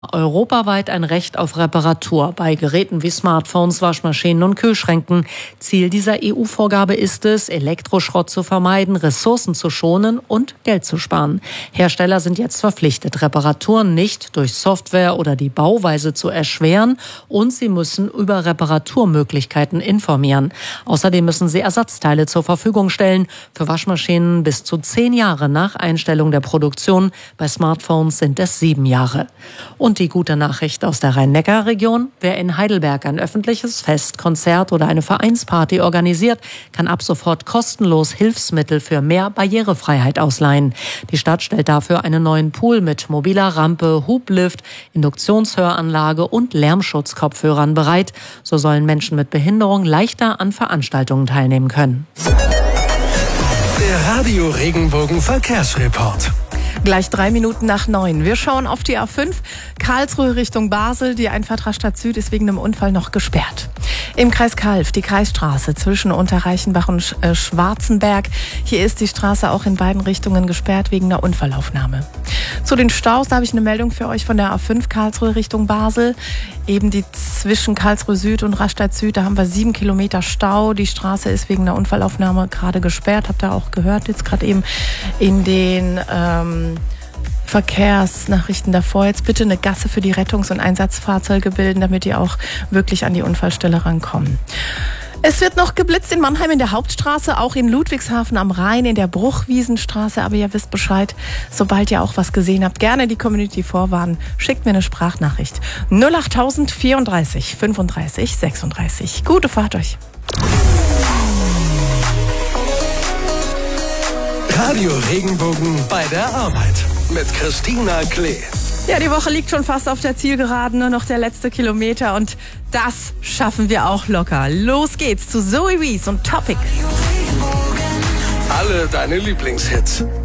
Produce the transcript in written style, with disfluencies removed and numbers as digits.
Europaweit ein Recht auf Reparatur bei Geräten wie Smartphones, Waschmaschinen und Kühlschränken. Ziel dieser EU-Vorgabe ist es, Elektroschrott zu vermeiden, Ressourcen zu schonen und Geld zu sparen. Hersteller sind jetzt verpflichtet, Reparaturen nicht durch Software oder die Bauweise zu erschweren, und sie müssen über Reparaturmöglichkeiten informieren. Außerdem müssen sie Ersatzteile zur Verfügung stellen, für Waschmaschinen bis zu 10 Jahre nach Einstellung der Produktion. Bei Smartphones sind es 7 Jahre. Und die gute Nachricht aus der Rhein-Neckar-Region: Wer in Heidelberg ein öffentliches Fest, Konzert oder eine Vereinsparty organisiert, kann ab sofort kostenlos Hilfsmittel für mehr Barrierefreiheit ausleihen. Die Stadt stellt dafür einen neuen Pool mit mobiler Rampe, Hublift, Induktionshöranlage und Lärmschutzkopfhörern bereit. So sollen Menschen mit Behinderung leichter an Veranstaltungen teilnehmen können. Der Radio Regenbogen Verkehrsreport. Gleich 3 Minuten nach 9. Wir schauen auf die A5, Karlsruhe Richtung Basel. Die Einfahrt Rastatt Süd ist wegen einem Unfall noch gesperrt. Im Kreis Calw die Kreisstraße zwischen Unterreichenbach und Schwarzenberg. Hier ist die Straße auch in beiden Richtungen gesperrt wegen einer Unfallaufnahme. Zu den Staus, da habe ich eine Meldung für euch von der A5 Karlsruhe Richtung Basel. Eben die zwischen Karlsruhe Süd und Rastatt Süd, da haben wir 7 Kilometer Stau. Die Straße ist wegen einer Unfallaufnahme gerade gesperrt. Habt ihr auch gehört, jetzt gerade eben in den Verkehrsnachrichten davor. Jetzt bitte eine Gasse für die Rettungs- und Einsatzfahrzeuge bilden, damit die auch wirklich an die Unfallstelle rankommen. Es wird noch geblitzt in Mannheim in der Hauptstraße, auch in Ludwigshafen am Rhein in der Bruchwiesenstraße. Aber ihr wisst Bescheid, sobald ihr auch was gesehen habt, gerne die Community vorwarnen. Schickt mir eine Sprachnachricht. 08000 34 35 36. Gute Fahrt euch. Radio Regenbogen bei der Arbeit mit Christina Klee. Ja, die Woche liegt schon fast auf der Zielgeraden, nur noch der letzte Kilometer, und das schaffen wir auch locker. Los geht's zu Zoe Wees und Topic. Alle deine Lieblingshits.